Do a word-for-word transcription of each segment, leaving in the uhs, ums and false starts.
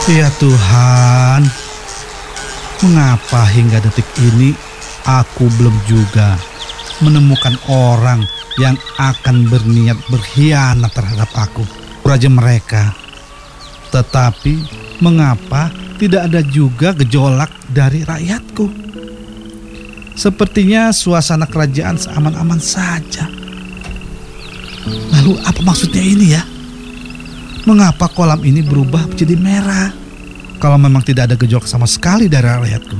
Ya Tuhan, mengapa hingga detik ini aku belum juga menemukan orang yang akan berniat berkhianat terhadap aku, raja mereka. Tetapi mengapa tidak ada juga gejolak dari rakyatku? Sepertinya suasana kerajaan seaman-aman saja. Lalu apa maksudnya ini ya? Mengapa kolam ini berubah menjadi merah kalau memang tidak ada gejolak sama sekali dari rakyatku?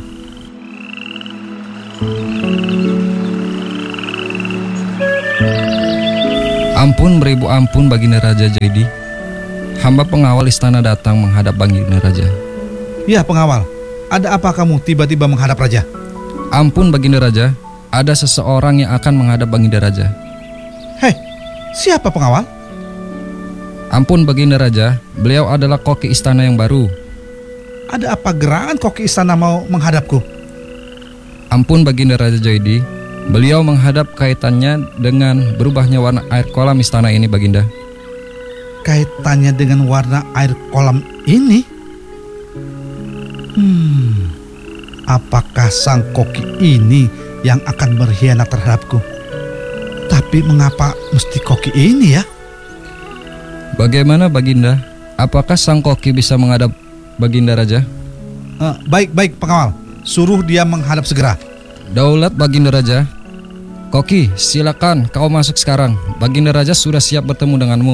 Ampun beribu ampun Baginda Raja Jaidi. Hamba pengawal istana datang menghadap Baginda Raja. Ya pengawal, ada apa kamu tiba-tiba menghadap raja? Ampun Baginda Raja, ada seseorang yang akan menghadap Baginda Raja. Hei, siapa pengawal? Ampun Baginda Raja, beliau adalah koki istana yang baru. Ada apa gerangan koki istana mau menghadapku? Ampun Baginda Raja Jaidi, beliau menghadap kaitannya dengan berubahnya warna air kolam istana ini Baginda. Kaitannya dengan warna air kolam ini? Hmm, apakah sang koki ini yang akan berkhianat terhadapku? Tapi mengapa mesti koki ini ya? Bagaimana Baginda? Apakah sang koki bisa menghadap Baginda Raja? Uh, baik, baik pengawal. Suruh dia menghadap segera. Daulat Baginda Raja. Koki, silakan kau masuk sekarang. Baginda Raja sudah siap bertemu denganmu.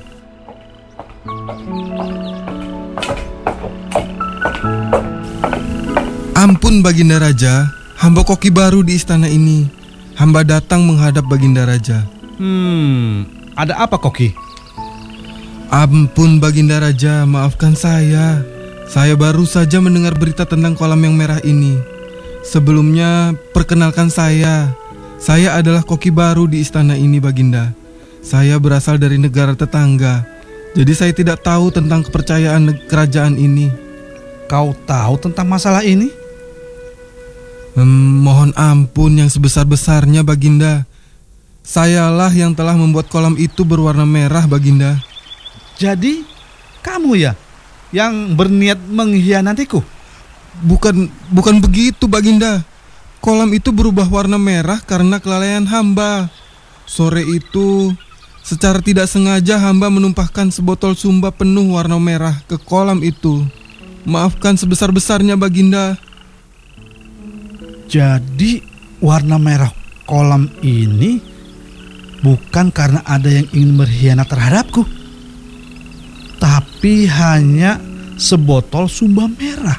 Ampun Baginda Raja, hamba koki baru di istana ini. Hamba datang menghadap Baginda Raja. Hmm, ada apa koki? Ampun Baginda Raja, maafkan saya. Saya baru saja mendengar berita tentang kolam yang merah ini. Sebelumnya, perkenalkan saya. Saya adalah koki baru di istana ini Baginda. Saya berasal dari negara tetangga. Jadi saya tidak tahu tentang kepercayaan kerajaan ini. Kau tahu tentang masalah ini? Hmm, mohon ampun yang sebesar-besarnya Baginda. Sayalah yang telah membuat kolam itu berwarna merah Baginda. Jadi kamu ya yang berniat mengkhianatiku? Bukan, bukan begitu Baginda. Kolam itu berubah warna merah karena kelalaian hamba. Sore itu, secara tidak sengaja hamba menumpahkan sebotol sumba penuh warna merah ke kolam itu. Maafkan sebesar-besarnya Baginda. Jadi warna merah kolam ini bukan karena ada yang ingin berkhianat terhadapku, tapi hanya sebotol sumba merah.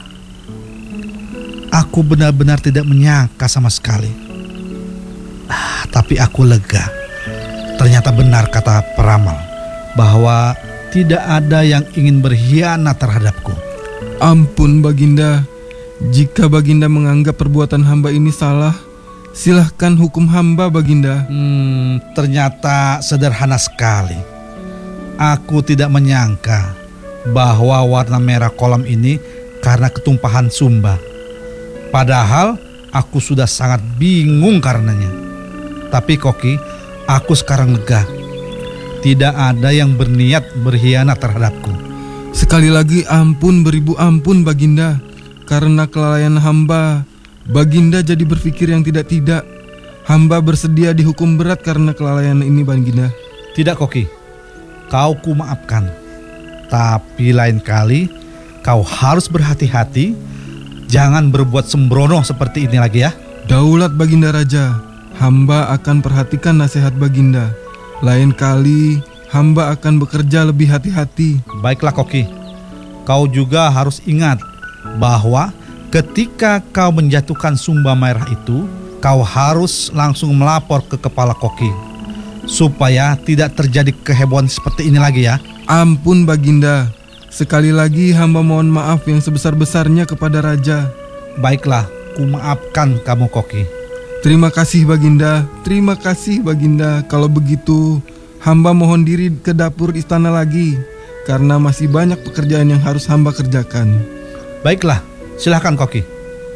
Aku benar-benar tidak menyangka sama sekali. Ah, tapi aku lega. Ternyata benar kata peramal bahwa tidak ada yang ingin berkhianat terhadapku. Ampun Baginda, jika Baginda menganggap perbuatan hamba ini salah, silahkan hukum hamba Baginda. Hmm, ternyata sederhana sekali. Aku tidak menyangka bahwa warna merah kolam ini karena ketumpahan sumba. Padahal aku sudah sangat bingung karenanya. Tapi koki, aku sekarang lega. Tidak ada yang berniat berkhianat terhadapku. Sekali lagi ampun beribu ampun Baginda. Karena kelalaian hamba, Baginda jadi berpikir yang tidak-tidak. Hamba bersedia dihukum berat karena kelalaian ini Baginda. Tidak koki, kau ku maafkan. Tapi lain kali kau harus berhati-hati. Jangan berbuat sembrono seperti ini lagi ya. Daulat Baginda Raja, hamba akan perhatikan nasihat Baginda. Lain kali hamba akan bekerja lebih hati-hati. Baiklah koki, kau juga harus ingat bahwa ketika kau menjatuhkan sumba merah itu, kau harus langsung melapor ke kepala koki supaya tidak terjadi kehebohan seperti ini lagi ya. Ampun Baginda, sekali lagi hamba mohon maaf yang sebesar-besarnya kepada Raja. Baiklah, ku maafkan kamu koki. Terima kasih Baginda, terima kasih Baginda. Kalau begitu, hamba mohon diri ke dapur istana lagi, karena masih banyak pekerjaan yang harus hamba kerjakan. Baiklah, silakan koki.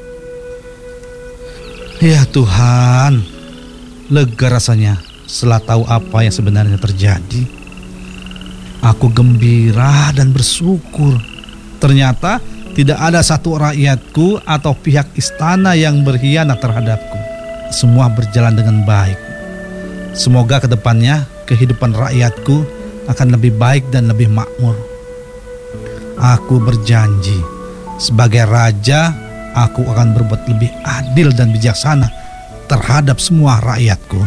Ya Tuhan, lega rasanya setelah tahu apa yang sebenarnya terjadi. Aku gembira dan bersyukur Ternyata tidak ada satu rakyatku atau pihak istana yang berkhianat terhadapku. Semua berjalan dengan baik. Semoga kedepannya kehidupan rakyatku akan lebih baik dan lebih makmur. Aku berjanji, sebagai raja, aku akan berbuat lebih adil dan bijaksana terhadap semua rakyatku.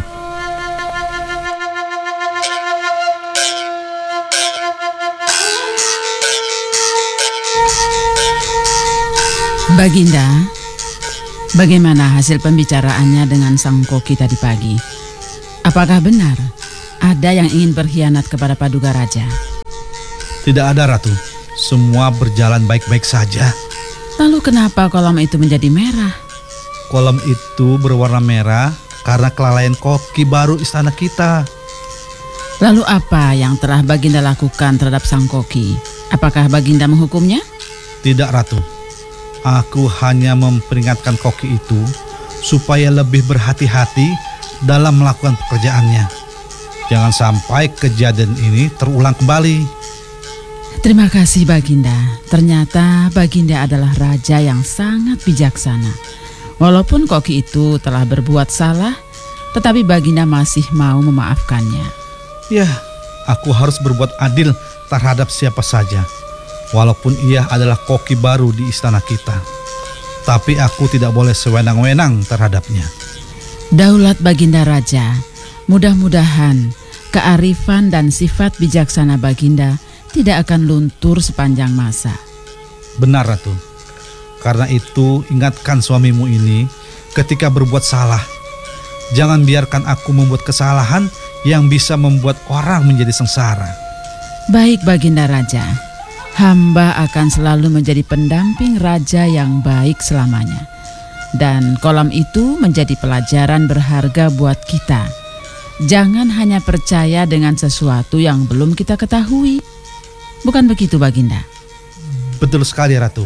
Baginda, bagaimana hasil pembicaraannya dengan sang koki tadi pagi? Apakah benar ada yang ingin berkhianat kepada Paduka Raja? Tidak ada, Ratu. Semua berjalan baik-baik saja. Lalu kenapa kolam itu menjadi merah? Kolam itu berwarna merah karena kelalaian koki baru istana kita. Lalu apa yang telah Baginda lakukan terhadap sang koki? Apakah Baginda menghukumnya? Tidak, Ratu. Aku hanya memperingatkan koki itu supaya lebih berhati-hati dalam melakukan pekerjaannya. Jangan sampai kejadian ini terulang kembali. Terima kasih Baginda. Ternyata Baginda adalah raja yang sangat bijaksana. Walaupun koki itu telah berbuat salah, tetapi Baginda masih mau memaafkannya. Ya, aku harus berbuat adil terhadap siapa saja, walaupun ia adalah koki baru di istana kita. Tapi aku tidak boleh sewenang-wenang terhadapnya. Daulat Baginda Raja, mudah-mudahan kearifan dan sifat bijaksana Baginda tidak akan luntur sepanjang masa. Benar, Ratu. Karena itu ingatkan suamimu ini ketika berbuat salah. Jangan biarkan aku membuat kesalahan yang bisa membuat orang menjadi sengsara. Baik Baginda Raja, hamba akan selalu menjadi pendamping raja yang baik selamanya. Dan kolam itu menjadi pelajaran berharga buat kita. Jangan hanya percaya dengan sesuatu yang belum kita ketahui. Bukan begitu Baginda? Betul sekali, Ratu.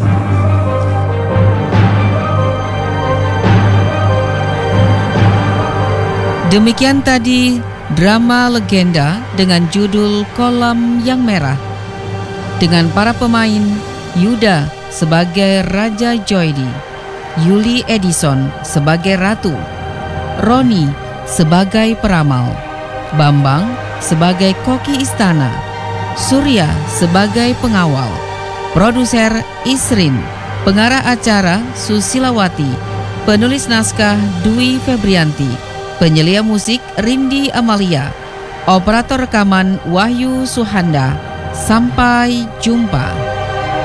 Demikian tadi drama legenda dengan judul Kolam yang Merah, dengan para pemain Yuda sebagai Raja Joydi, Yuli Edison sebagai Ratu, Roni sebagai peramal, Bambang sebagai koki istana, Surya sebagai pengawal, produser Isrin, pengarah acara Susilawati, penulis naskah Dwi Febrianti, penyelia musik Rindi Amalia, operator rekaman Wahyu Suhanda. Sampai jumpa.